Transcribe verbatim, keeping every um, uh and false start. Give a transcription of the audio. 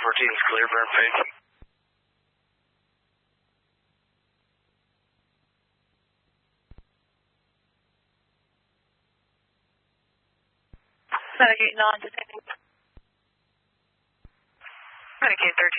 fourteen is clear, burn page. Medicaid non-detaining. Medicaid thirteen.